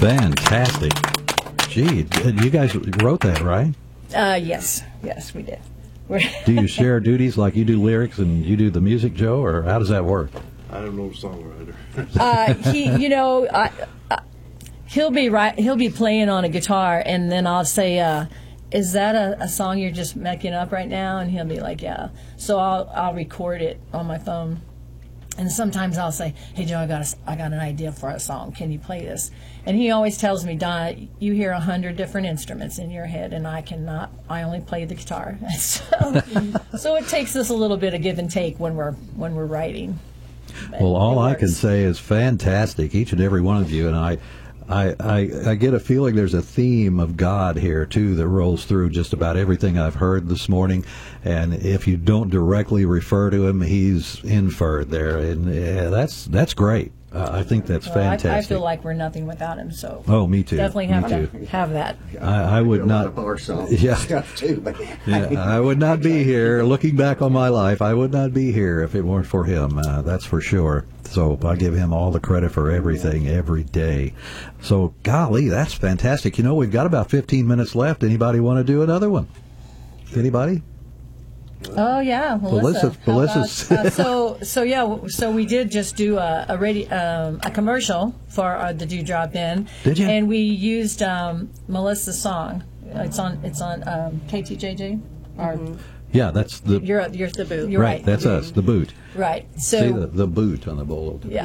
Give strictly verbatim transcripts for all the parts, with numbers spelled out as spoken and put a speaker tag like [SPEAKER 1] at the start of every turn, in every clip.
[SPEAKER 1] Fantastic. Gee, you guys wrote that, right?
[SPEAKER 2] Uh, yes. Yes, we did.
[SPEAKER 1] Do you share duties like you do lyrics and you do the music, Joe, or how does that work?
[SPEAKER 3] I don't know the songwriter.
[SPEAKER 2] uh, he, you know, I, I, he'll be right. He'll be playing on a guitar, and then I'll say, uh, "Is that a, a song you're just making up right now?" And he'll be like, "Yeah." So I'll I'll record it on my phone, and sometimes I'll say, "Hey Joe, I got a, I got an idea for a song. Can you play this?" And he always tells me, "Donna, you hear a hundred different instruments in your head, and I cannot. I only play the guitar." so, so it takes us a little bit of give and take when we're when we're writing. But
[SPEAKER 1] well, all I can say is fantastic, each and every one of you, and I. I, I, I get a feeling there's a theme of God here, too, that rolls through just about everything I've heard this morning. And if you don't directly refer to him, he's inferred there. And yeah, that's that's great. Uh, I think that's
[SPEAKER 2] well,
[SPEAKER 1] fantastic.
[SPEAKER 2] I, I feel like we're nothing without him. So
[SPEAKER 1] oh, me too.
[SPEAKER 2] Definitely
[SPEAKER 1] me
[SPEAKER 2] have
[SPEAKER 1] too.
[SPEAKER 2] to have that.
[SPEAKER 1] I, I would not.
[SPEAKER 4] Our songs
[SPEAKER 1] yeah,
[SPEAKER 4] stuff too, but
[SPEAKER 1] yeah, I would not be here. Looking back on my life, I would not be here if it weren't for him. Uh, that's for sure. So I give him all the credit for everything every day. So, golly, that's fantastic. You know, we've got about fifteen minutes left. Anybody want to do another one? Anybody?
[SPEAKER 2] Oh yeah, Melissa.
[SPEAKER 1] Melissa Melissa's.
[SPEAKER 2] About, uh, so so yeah, so we did just do a a, radio, um, a commercial for uh, the Dewdrop Inn.
[SPEAKER 1] Did you?
[SPEAKER 2] And we used um, Melissa's song. It's on it's on um, K T J J. Or
[SPEAKER 1] Mm-hmm. Yeah, that's the.
[SPEAKER 2] You're you're the boot. You're
[SPEAKER 1] right,
[SPEAKER 2] right.
[SPEAKER 1] that's us, the boot.
[SPEAKER 2] Right. So
[SPEAKER 1] see the, the boot on the bowl.
[SPEAKER 2] Yeah.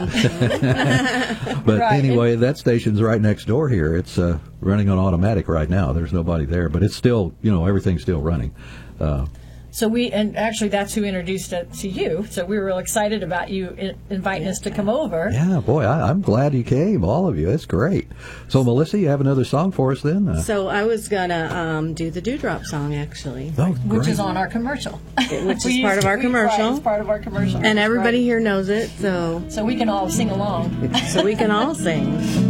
[SPEAKER 1] But
[SPEAKER 2] right.
[SPEAKER 1] anyway, that station's right next door here. It's uh, running on automatic right now. There's nobody there, but it's still, you know, everything's still running. Uh,
[SPEAKER 2] So we, and actually that's who introduced it to you. So we were real excited about you in, inviting us to come over.
[SPEAKER 1] yeah, boy, I, I'm glad you came, all of you. It's great. So, Melissa, you have another song for us then? Uh,
[SPEAKER 5] So I was going to um, do the Dewdrop song, actually.
[SPEAKER 1] oh,
[SPEAKER 2] Which
[SPEAKER 1] great.
[SPEAKER 2] is on our commercial.
[SPEAKER 5] Which
[SPEAKER 2] We
[SPEAKER 5] is part
[SPEAKER 2] used-
[SPEAKER 5] of our
[SPEAKER 2] we-
[SPEAKER 5] commercial.
[SPEAKER 2] Right, it's part of our commercial.
[SPEAKER 5] And everybody
[SPEAKER 2] Right.
[SPEAKER 5] here knows it, so
[SPEAKER 2] So we can all sing along.
[SPEAKER 5] so we can all sing.